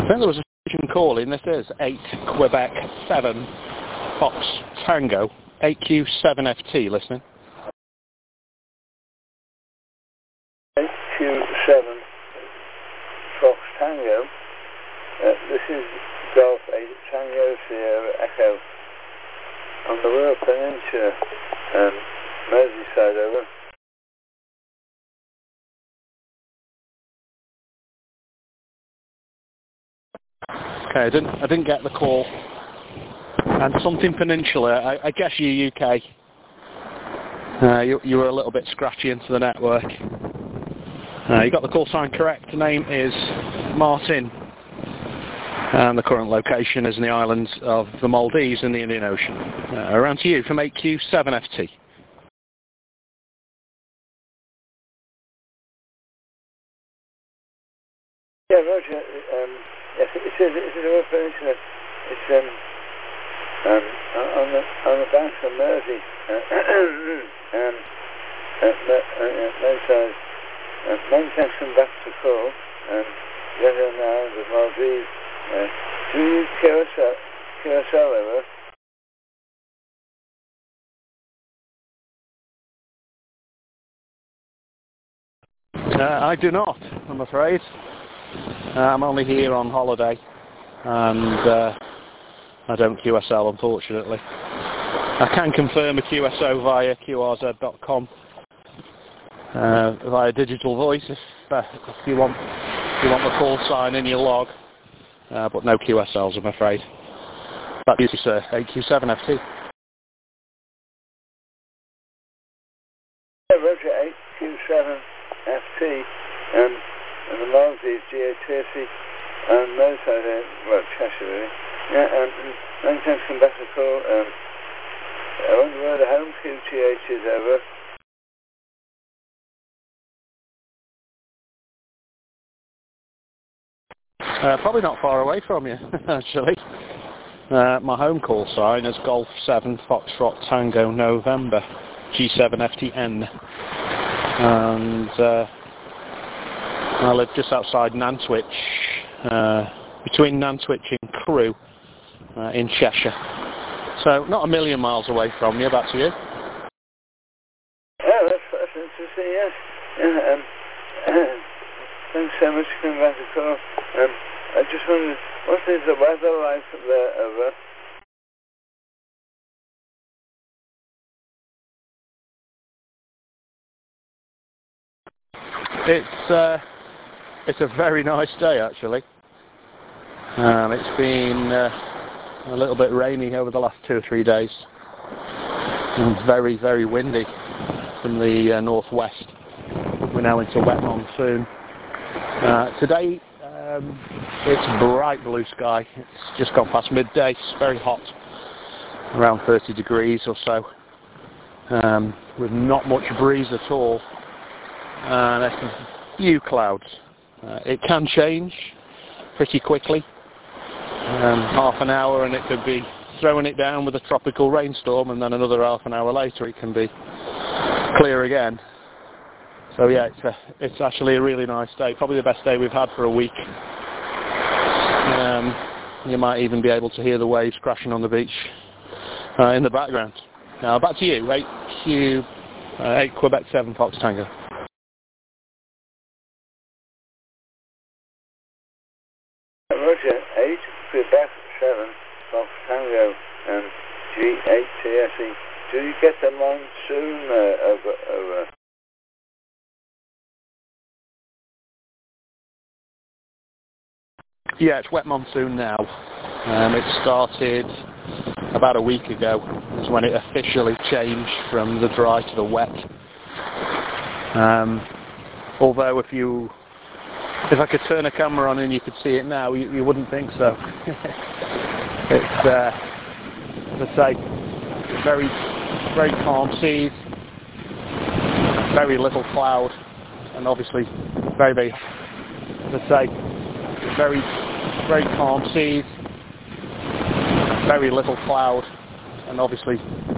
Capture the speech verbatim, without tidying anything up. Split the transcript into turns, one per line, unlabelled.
I think there was a station calling. This is eight Quebec seven Fox Tango, eight Q seven F T, listening.
eight Q seven Fox Tango. Uh, this is Golf eight Tango Sierra Echo on the Wirral Peninsula, um, Merseyside, over.
Okay, I didn't, I didn't get the call. And something Peninsula, I, I guess you U K. Uh, you, you were a little bit scratchy into the network. Uh, you got the call sign correct. The name is Martin. And the current location is in the islands of the Maldives in the Indian Ocean. Uh, around to you from eight Q seven F T.
Yeah, Roger. Um, yes, it is. It is a Wirral Peninsula. It's um, um, on the on the banks of Mersey, uh, um, at Merseyside. Uh, many thanks for back to call. Um, the other now the Maldives. Uh, do you use Curacao, Curacao ever?
Uh, I do not, I'm afraid. Uh, I'm only here on holiday, and uh, I don't Q S L, unfortunately. I can confirm a Q S O via Q R Z dot com, uh, via digital voice if, uh, if you want if you want the call sign in your log, uh, but no Q S Ls, I'm afraid. Back to you, sir. eight Q seven F T.
Yeah, Roger, eight Q seven F T, um, and the Maldives, G A T S C, and Merseyside, well, Cheshire really. Yeah, um, many thanks for back to call. Um, I wonder where the home Q T H is, over.
Uh, probably not far away from you, actually. Uh, my home call sign is Golf seven Foxtrot Tango November, G seven F T N. And uh, I live just outside Nantwich, uh, between Nantwich and Crewe, uh, in Cheshire. So not a million miles away from you. Back to you.
Oh, that's, that's interesting, yes. Yeah, um, thanks so much for coming back to call. Um, I just wondered, what is the weather like there, over?
It's uh, it's a very nice day, actually. Um, it's been uh, a little bit rainy over the last two or three days, and very, very windy from the uh, northwest. We're now into wet monsoon. Uh, today, um, it's bright blue sky. It's just gone past midday. It's very hot, around thirty degrees or so, um, with not much breeze at all. And there's a few clouds. Uh, it can change pretty quickly. Um, half an hour and it could be throwing it down with a tropical rainstorm, and then another half an hour later it can be clear again. So yeah, it's, a, it's actually a really nice day. Probably the best day we've had for a week. Um, you might even be able to hear the waves crashing on the beach uh, in the background. Now back to you, eight Q, uh, eight Quebec seven Fox Tango.
Roger, eight Quebec seven Fox Tango, and G eight T S E. Do you get the monsoon uh, over, over?
Yeah, it's wet monsoon now. Um, it started about a week ago, is when it officially changed from the dry to the wet. Um, although if you, if I could turn a camera on and you could see it now, you, you wouldn't think so. It's, uh, as I say, very, very calm seas, very little cloud, and obviously very, very, as I say, very, very calm seas, very little cloud, and obviously